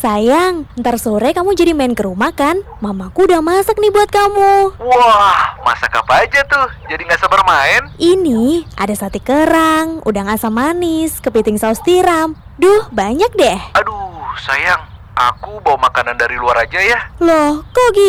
Sayang, ntar sore kamu jadi main ke rumah kan? Mamaku udah masak nih buat kamu. Wah, masak apa aja tuh? Jadi nggak sabar main. Ini ada sate kerang, udang asam manis, kepiting saus tiram. Duh, banyak deh. Aduh, sayang, aku bawa makanan dari luar aja ya. Loh, kok gitu?